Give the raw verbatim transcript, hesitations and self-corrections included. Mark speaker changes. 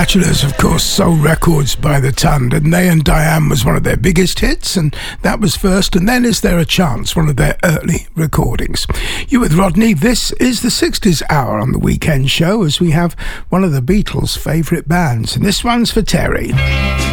Speaker 1: Bachelors, of course, sold records by the ton, didn't they? And Diane was one of their biggest hits, and that was first. And then Is There a Chance, one of their early recordings. You with Rodney, this is the sixties Hour on the Weekend Show, as we have one of the Beatles' favourite bands. And this one's for Terry.